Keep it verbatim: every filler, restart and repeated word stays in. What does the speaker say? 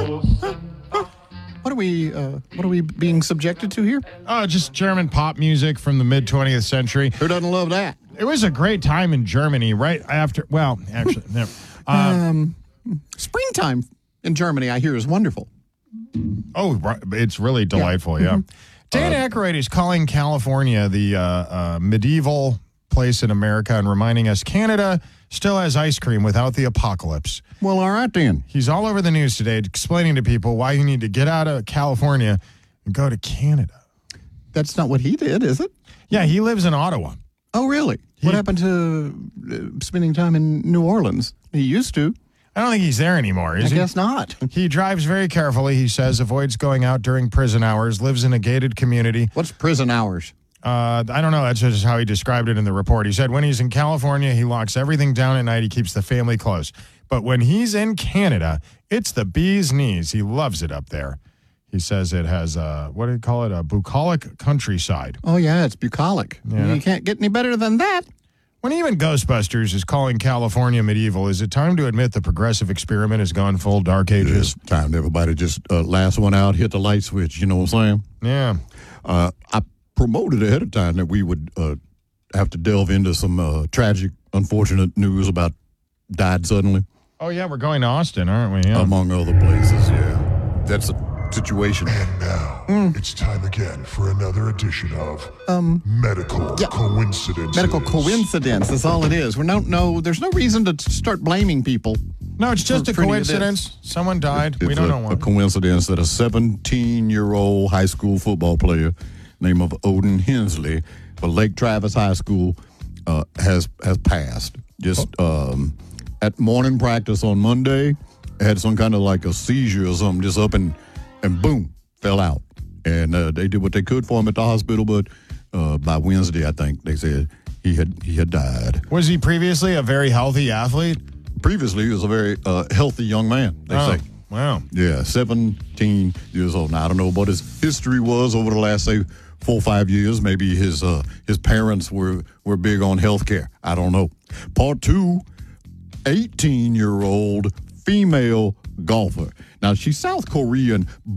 What are we? Uh, what are we being subjected to here? Oh, just German pop music from the mid twentieth century. Who doesn't love that? It was a great time in Germany, right after. Well, actually, never. Um, Um, springtime in Germany, I hear, is wonderful. oh, right, it's really delightful. Yeah. Dan Aykroyd is calling California the uh, uh, medieval place in America and reminding us Canada still has ice cream without the apocalypse. Well, all right then. He's all over the news today explaining to people why you need to get out of California and go to Canada. That's not what he did, is it? Yeah, he lives in Ottawa. Oh, really? He- what happened to uh, spending time in New Orleans? He used to. I don't think he's there anymore, is I he? guess not. He drives very carefully, he says, avoids going out during prison hours, lives in a gated community. What's prison hours? Uh, I don't know. That's just how he described it in the report. He said when he's in California, he locks everything down at night. He keeps the family close. But when he's in Canada, it's the bee's knees. He loves it up there. He says it has, a, what do you call it, a bucolic countryside. Oh, yeah, it's bucolic. Yeah. You can't get any better than that. When even Ghostbusters is calling California medieval, is it time to admit the progressive experiment has gone full dark ages? It's time to everybody just uh, last one out, hit the light switch. You know what I'm saying? Yeah. Uh, I promoted ahead of time that we would uh, have to delve into some uh, tragic, unfortunate news about died suddenly, Oh, yeah, we're going to Austin, aren't we? Yeah. among other places. Yeah, that's a situation. And now, it's time again for another edition of Um, Medical yeah. Coincidences. Medical coincidence is all it is. We don't know. There's no reason to t- start blaming people. no, it's just for- a for any of this. coincidence. Someone died. It's we don't a, know a what. coincidence that a seventeen-year-old high school football player named of Odin Hensley for Lake Travis High School uh, has has passed. Just um, at morning practice on Monday, had some kind of like a seizure or something, just up and and boom, fell out. And uh, they did what they could for him at the hospital, but uh, by Wednesday, I think they said he had he had died. Was he previously a very healthy athlete? Previously, he was a very uh, healthy young man. They Oh, say. wow. Yeah, seventeen years old. Now, I don't know what his history was over the last, say, four or five years. Maybe his uh, his parents were, were big on health care. I don't know. Part two, eighteen-year-old female golfer. Now, she's South Korean,